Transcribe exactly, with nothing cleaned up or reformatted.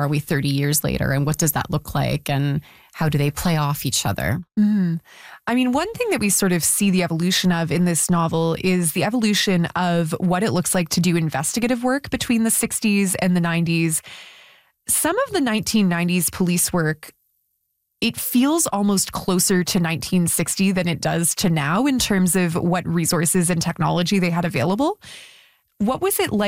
are we thirty years later? And what does that look like? And how do they play off each other? Mm. I mean, one thing that we sort of see the evolution of in this novel is the evolution of what it looks like to do investigative work between the sixties and the nineties. Some of the nineteen nineties police work, it feels almost closer to nineteen sixty than it does to now in terms of what resources and technology they had available. What was it like